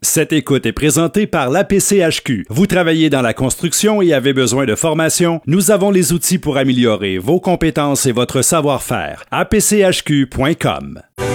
Cette écoute est présentée par l'APCHQ. Vous travaillez dans la construction et avez besoin de formation? Nous avons les outils pour améliorer vos compétences et votre savoir-faire. apchq.com.